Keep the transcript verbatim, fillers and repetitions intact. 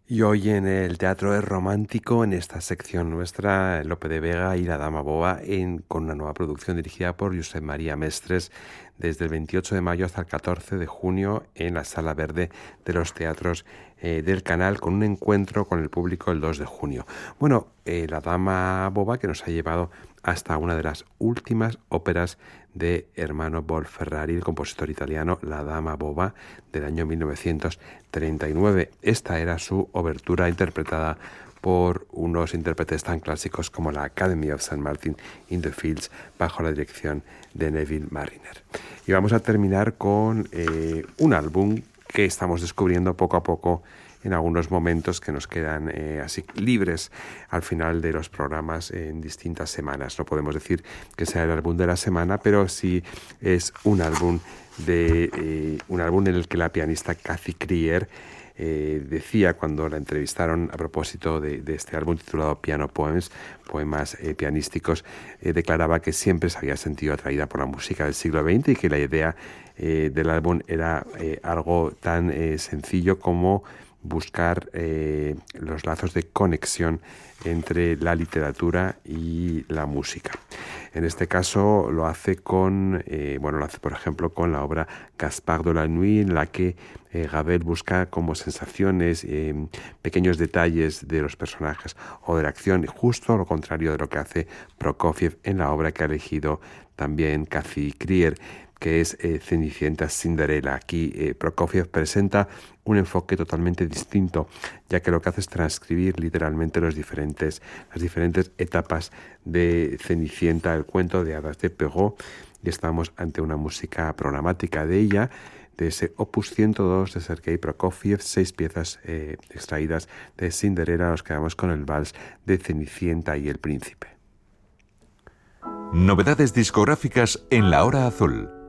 Y hoy en el Teatro es Romántico, en esta sección nuestra, Lope de Vega y la Dama Boba, en, con una nueva producción dirigida por Josep María Mestres, desde el veintiocho de mayo hasta el catorce de junio en la Sala Verde de los Teatros eh, del Canal, con un encuentro con el público el dos de junio. Bueno, eh, la Dama Boba, que nos ha llevado hasta una de las últimas óperas de Ermanno Bonferrari, el compositor italiano, La Dama Boba, del año mil novecientos treinta y nueve. Esta era su obertura interpretada por unos intérpretes tan clásicos como la Academy of Saint Martin in the Fields, bajo la dirección de Neville Marriner. Y vamos a terminar con eh, un álbum que estamos descubriendo poco a poco en algunos momentos que nos quedan eh, así libres al final de los programas en distintas semanas. No podemos decir que sea el álbum de la semana, pero sí es un álbum de eh, un álbum en el que la pianista Kathy Krier eh, decía, cuando la entrevistaron a propósito de, de este álbum titulado Piano Poems, poemas eh, pianísticos, eh, declaraba que siempre se había sentido atraída por la música del siglo veinte y que la idea eh, del álbum era eh, algo tan eh, sencillo como buscar eh, los lazos de conexión entre la literatura y la música. En este caso lo hace con, eh, bueno, lo hace por ejemplo con la obra Gaspard de la Nuit, en la que eh, Ravel busca como sensaciones, eh, pequeños detalles de los personajes o de la acción, justo lo contrario de lo que hace Prokofiev en la obra que ha elegido también Kathy Krier, que es eh, Cenicienta Cinderella. Aquí eh, Prokofiev presenta un enfoque totalmente distinto, ya que lo que hace es transcribir literalmente los diferentes, las diferentes etapas de Cenicienta, el cuento de hadas de Perrault, y estamos ante una música programática de ella, de ese opus ciento dos de Sergei Prokofiev, seis piezas eh, extraídas de Cinderella. Nos quedamos con el vals de Cenicienta y el Príncipe. Novedades discográficas en La Hora Azul.